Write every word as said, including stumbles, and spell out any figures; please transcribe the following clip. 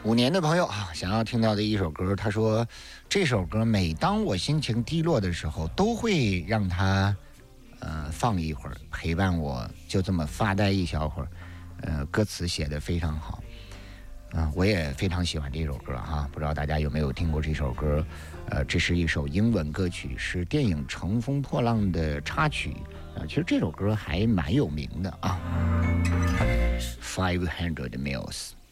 五年的朋友啊，想要听到的一首歌，他说这首歌每当我心情低落的时候，都会让他呃放一会儿，陪伴我，就这么发呆一小会儿。呃，歌词写得非常好，啊、呃，我也非常喜欢这首歌哈。不知道大家有没有听过这首歌？呃，这是一首英文歌曲，是电影《乘风破浪》的插曲啊、呃。其实这首歌还蛮有名的啊。Five hundred miles。